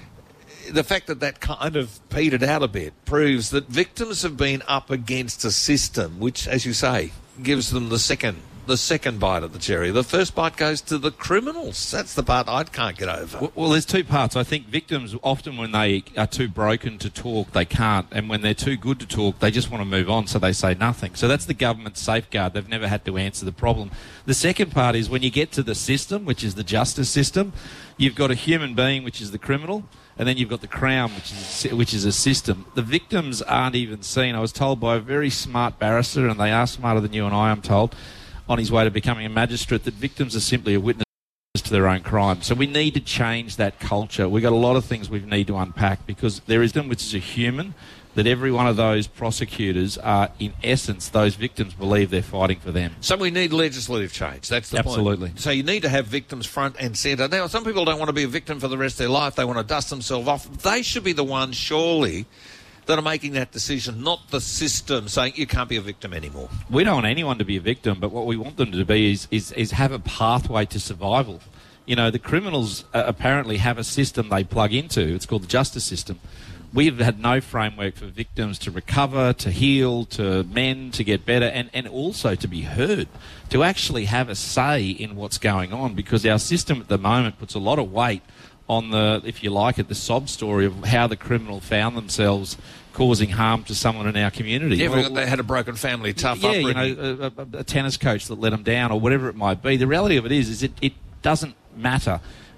the fact that that kind of petered out a bit proves that victims have been up against a system which, as you say, gives them the second the second bite of the cherry. The first bite goes to the criminals. That's the part I can't get over. Well, well, there's two parts. I think victims, often when they are too broken to talk, they can't. And when they're too good to talk, they just want to move on, so they say nothing. So that's the government's safeguard. They've never had to answer the problem. The second part is when you get to the system, which is the justice system, you've got a human being, which is the criminal, and then you've got the Crown, which is which is a system. The victims aren't even seen. I was told by a very smart barrister, and they are smarter than you and I, I'm told, on his way to becoming a magistrate, that victims are simply a witness to their own crime. So we need to change that culture. We've got a lot of things we need to unpack, because there is them, which is a human, that every one of those prosecutors are, in essence, those victims believe they're fighting for them. So we need legislative change. That's the Absolutely. point. So you need to have victims front and centre. Now, some people don't want to be a victim for the rest of their life. They want to dust themselves off. They should be the ones, surely, that are making that decision, not the system saying you can't be a victim anymore. We don't want anyone to be a victim, but what we want them to be is, is, is have a pathway to survival. You know, the criminals uh, apparently have a system they plug into. It's called the justice system. We've had no framework for victims to recover, to heal, to mend, to get better, and, and also to be heard, to actually have a say in what's going on, because our system at the moment puts a lot of weight on the, if you like it, the sob story of how the criminal found themselves causing harm to someone in our community. Yeah, well, they had a broken family, tough yeah, upbringing. you know, a, a, a tennis coach that let them down or whatever it might be. The reality of it is, is it, it doesn't matter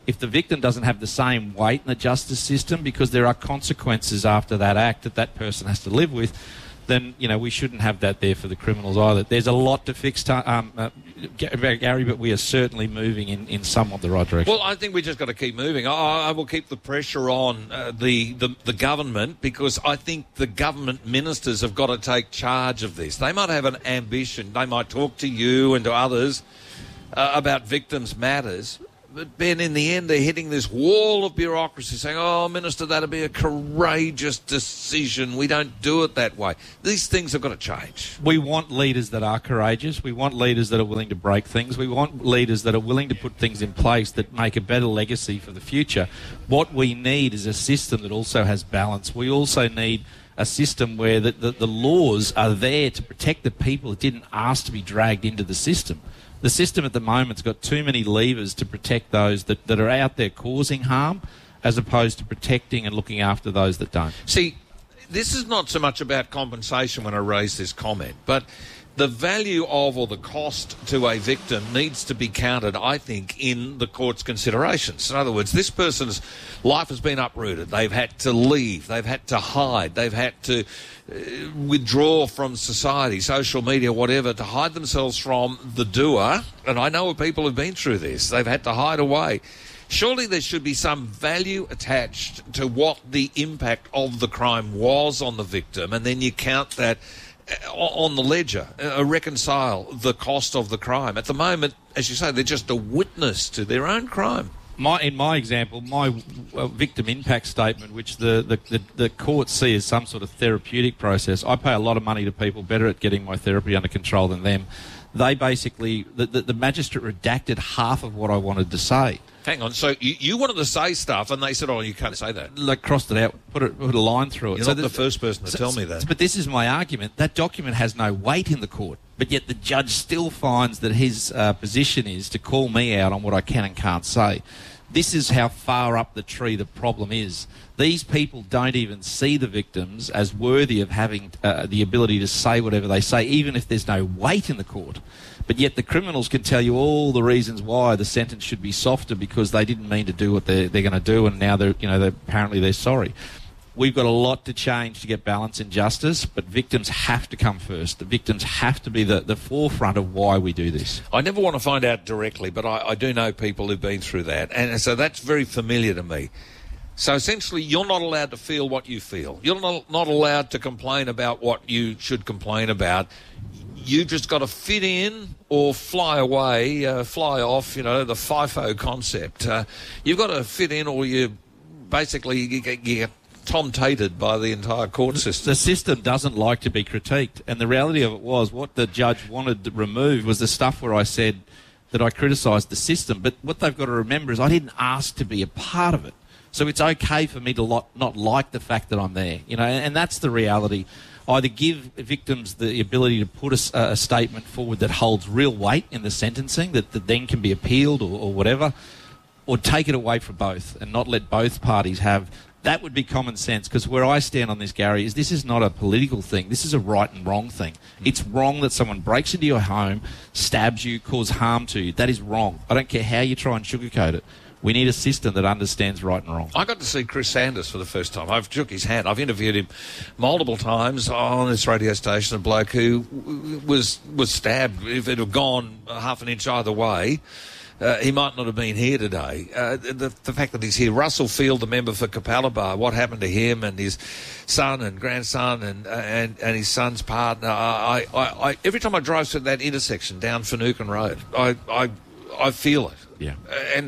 If the victim doesn't have the same weight in the justice system, because there are consequences after that act that that person has to live with, then, you know, we shouldn't have that there for the criminals either. There's a lot to fix, to, um, uh, Gary, but we are certainly moving in, in somewhat the right direction. Well, I think we just got to keep moving. I, I will keep the pressure on uh, the, the, the government, because I think the government ministers have got to take charge of this. They might have an ambition. They might talk to you and to others uh, about victims' matters. But, Ben, in the end, they're hitting this wall of bureaucracy saying, oh, Minister, that'll be a courageous decision. We don't do it that way. These things have got to change. We want leaders that are courageous. We want leaders that are willing to break things. We want leaders that are willing to put things in place that make a better legacy for the future. What we need is a system that also has balance. We also need a system where the, the, the laws are there to protect the people that didn't ask to be dragged into the system. The system at the moment's got too many levers to protect those that, that are out there causing harm, as opposed to protecting and looking after those that don't. See, this is not so much about compensation when I raise this comment, but the value of or the cost to a victim needs to be counted, I think, in the court's considerations. In other words, this person's life has been uprooted. They've had to leave. They've had to hide. They've had to uh, withdraw from society, social media, whatever, to hide themselves from the doer. And I know people have been through this. They've had to hide away. Surely there should be some value attached to what the impact of the crime was on the victim, and then you count that on the ledger, uh, reconcile the cost of the crime. At the moment, as you say, they're just a witness to their own crime. My, in my example, my uh, victim impact statement, which the, the, the, the courts see as some sort of therapeutic process, I pay a lot of money to people better at getting my therapy under control than them. They basically, the, the, the magistrate redacted half of what I wanted to say. Hang on, so you, you wanted to say stuff and they said, oh, you can't say that. Like, crossed it out, put, it, put a line through it. You're so not the first person to so, tell me that. But this is my argument. That document has no weight in the court, but yet the judge still finds that his uh, position is to call me out on what I can and can't say. This is how far up the tree the problem is. These people don't even see the victims as worthy of having uh, the ability to say whatever they say, even if there's no weight in the court. But yet the criminals can tell you all the reasons why the sentence should be softer, because they didn't mean to do what they're, they're going to do, and now they're, you know, they're, apparently they're sorry. We've got a lot to change to get balance in justice, but victims have to come first. The victims have to be the, the forefront of why we do this. I never want to find out directly, but I, I do know people who've been through that, and so that's very familiar to me. So essentially, you're not allowed to feel what you feel. You're not, not allowed to complain about what you should complain about. You just got to fit in or fly away, uh, fly off, you know, the FIFO concept. Uh, you've got to fit in, or you basically you get, you get tom-tated by the entire court system. The system doesn't like to be critiqued, and the reality of it was what the judge wanted to remove was the stuff where I said that I criticised the system. But what they've got to remember is I didn't ask to be a part of it. So it's okay for me to lot, not like the fact that I'm there, you know, and, and that's the reality. Either give victims the ability to put a, a statement forward that holds real weight in the sentencing, that, that then can be appealed or, or whatever, or take it away from both and not let both parties have. That would be common sense, because where I stand on this, Gary, is this is not a political thing. This is a right and wrong thing. Mm. It's wrong that someone breaks into your home, stabs you, causes harm to you. That is wrong. I don't care how you try and sugarcoat it. We need a system that understands right and wrong. I got to see Chris Sanders for the first time. I've shook his hand. I've interviewed him multiple times on this radio station, a bloke who was was stabbed. If it had gone half an inch either way, uh, he might not have been here today. Uh, the, the fact that he's here. Russell Field, the member for Capalaba, what happened to him and his son and grandson and uh, and, and his son's partner. I, I, I, every time I drive through that intersection down Finucane Road, I, I, I feel it. Yeah. And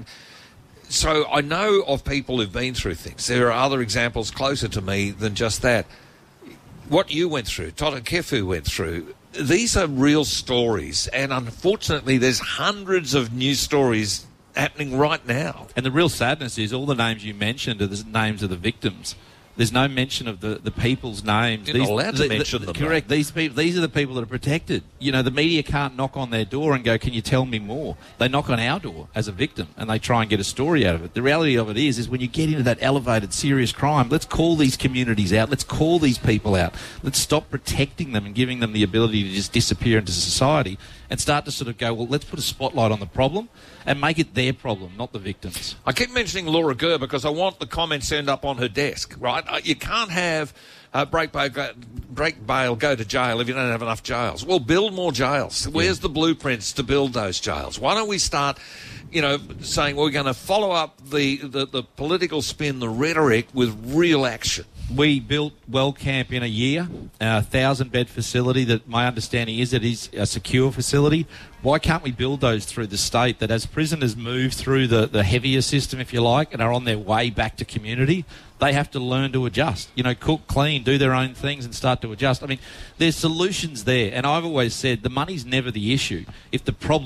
so I know of people who've been through things. There are other examples closer to me than just that. What you went through, Tota Kefu went through, these are real stories. And unfortunately, there's hundreds of news stories happening right now. And the real sadness is all the names you mentioned are the names of the victims. There's no mention of the, the people's names. You're these, not allowed to the, mention the, them. Correct. Though. These people, these are the people that are protected. You know, the media can't knock on their door and go, "Can you tell me more?" They knock on our door as a victim and they try and get a story out of it. The reality of it is, is when you get into that elevated, serious crime, let's call these communities out. Let's call these people out. Let's stop protecting them and giving them the ability to just disappear into society and start to sort of go, well, let's put a spotlight on the problem and make it their problem, not the victims. I keep mentioning Laura Gurr because I want the comments to end up on her desk, right? You can't have uh, break, bail, go, break bail, go to jail if you don't have enough jails. Well, build more jails. Where's the blueprints to build those jails? Why don't we start, you know, saying well, we're going to follow up the, the, the political spin, the rhetoric with real action? We built Wellcamp in a year, a thousand-bed facility that my understanding is it is a secure facility. Why can't we build those through the state that as prisoners move through the, the heavier system, if you like, and are on their way back to community, they have to learn to adjust. You know, cook, clean, do their own things and start to adjust. I mean, there's solutions there. And I've always said the money's never the issue. If the problem